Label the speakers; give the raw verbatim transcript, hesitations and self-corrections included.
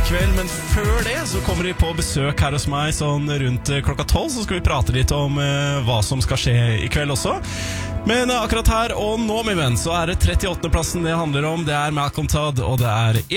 Speaker 1: kveld, men før det så kommer de på besøk her hos meg sånn rundt klokka tolv, så skal vi prate litt om uh, hva som skal skje i kveld også. Men uh, akkurat her og nå, min venn, så er det trettiåttende plassen det handler om. Det er Malcolm Todd, og det er